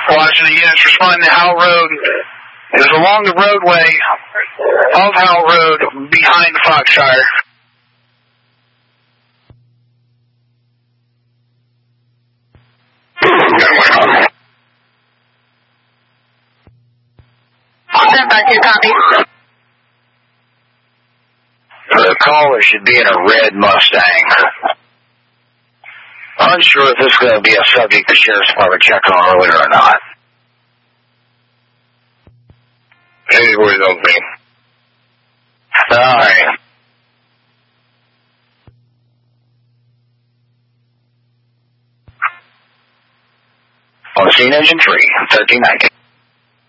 Washington units responding to Howell Road. It is along the roadway of Howell Road behind Foxshire. The caller should be in a red Mustang. Unsure if this is going to be a subject the Sheriff's Department checked on earlier or not. Anyways, don't think. Alright. On scene engine 3, 1390.